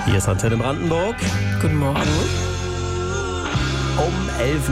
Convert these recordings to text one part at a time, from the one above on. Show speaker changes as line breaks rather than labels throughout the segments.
Hier ist Antenne Brandenburg.
Guten Morgen.
Um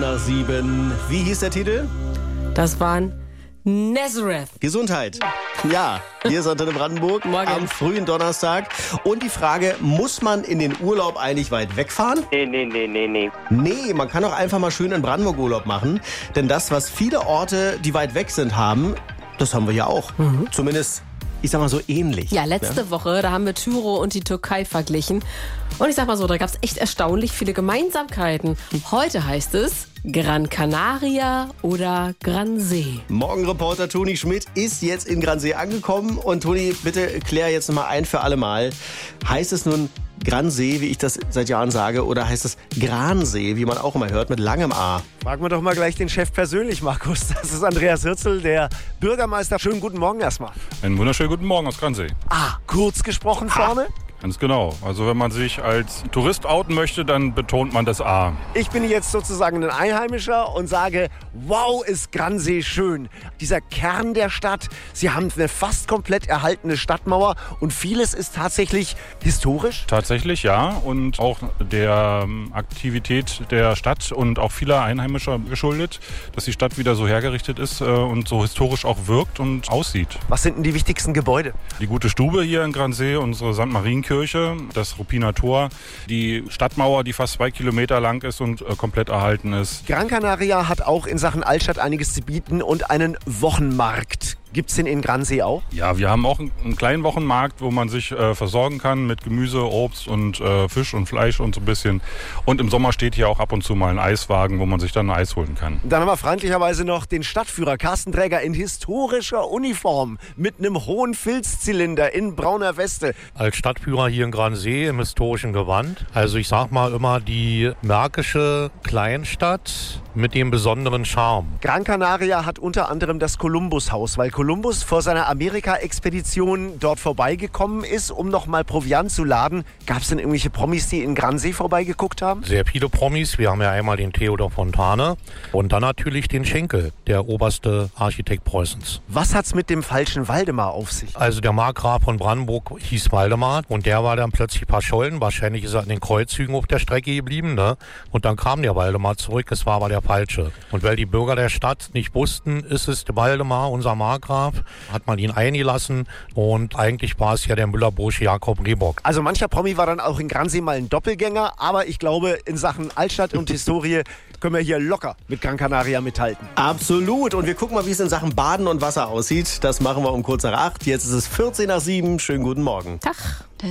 7:11. Wie hieß der Titel?
Das waren Nazareth.
Gesundheit. Ja, hier ist Antenne Brandenburg
Morgen.
am frühen Donnerstag. Und die Frage, muss man in den Urlaub eigentlich weit wegfahren?
Nee.
Nee, man kann auch einfach mal schön in Brandenburg Urlaub machen. Denn das, was viele Orte, die weit weg sind, haben, das haben wir ja auch. Zumindest, ich sag mal so ähnlich.
Ja, letzte Woche, da haben wir Tyro und die Türkei verglichen. Und ich sag mal so, da gab es echt erstaunlich viele Gemeinsamkeiten. Heute heißt es Gran Canaria oder Gransee.
Morgenreporter Toni Schmidt ist jetzt in Gransee angekommen. Und Toni, bitte klär jetzt noch mal ein für alle Mal. Heißt es nun Gransee, wie ich das seit Jahren sage, oder heißt es Gransee, wie man auch immer hört, mit langem A?
Fragen wir doch mal gleich den Chef persönlich, Markus. Das ist Andreas Hirzel, der Bürgermeister. Schönen guten Morgen erstmal.
Einen wunderschönen guten Morgen aus Gransee.
Kurz gesprochen vorne.
Ganz genau. Also wenn man sich als Tourist outen möchte, dann betont man das A.
Ich bin jetzt sozusagen ein Einheimischer und sage, wow, ist Gransee schön. Dieser Kern der Stadt, sie haben eine fast komplett erhaltene Stadtmauer und vieles ist tatsächlich historisch.
Tatsächlich ja, und auch der Aktivität der Stadt und auch vieler Einheimischer geschuldet, dass die Stadt wieder so hergerichtet ist und so historisch auch wirkt und aussieht.
Was sind denn die wichtigsten Gebäude?
Die Gute Stube hier in Gransee, unsere St. Marienkirche, das Ruppiner Tor, die Stadtmauer, die fast 2 Kilometer lang ist und komplett erhalten ist.
Gran Canaria hat auch in Sachen Altstadt einiges zu bieten und einen Wochenmarkt. Gibt's den in Gransee auch?
Ja, wir haben auch einen kleinen Wochenmarkt, wo man sich versorgen kann mit Gemüse, Obst und Fisch und Fleisch und so ein bisschen. Und im Sommer steht hier auch ab und zu mal ein Eiswagen, wo man sich dann ein Eis holen kann.
Dann haben wir freundlicherweise noch den Stadtführer Carsten Träger in historischer Uniform mit einem hohen Filzzylinder in brauner Weste.
Als Stadtführer hier in Gransee im historischen Gewand. Also ich sag mal immer die märkische Kleinstadt mit dem besonderen Charme.
Gran Canaria hat unter anderem das Kolumbushaus, weil Kolumbus vor seiner Amerika-Expedition dort vorbeigekommen ist, um nochmal Proviant zu laden. Gab es denn irgendwelche Promis, die in Gransee vorbeigeguckt haben?
Sehr viele Promis. Wir haben ja einmal den Theodor Fontane und dann natürlich den Schenkel, der oberste Architekt Preußens.
Was hat's mit dem falschen Waldemar auf sich?
Also der Markgraf von Brandenburg hieß Waldemar und der war dann plötzlich verschollen. Wahrscheinlich ist er an den Kreuzzügen auf der Strecke geblieben, ne? Und dann kam der Waldemar zurück. Es war aber der falsche. Und weil die Bürger der Stadt nicht wussten, ist es der Waldemar, unser Markgraf, hat man ihn eingelassen und eigentlich war es ja der Müller-Bursche Jakob Rehbock.
Also mancher Promi war dann auch in Gransee mal ein Doppelgänger, aber ich glaube, in Sachen Altstadt und Historie können wir hier locker mit Gran Canaria mithalten.
Absolut. Und wir gucken mal, wie es in Sachen Baden und Wasser aussieht. Das machen wir um kurz nach 8. Jetzt ist es 7:14. Schönen guten Morgen.
Tag.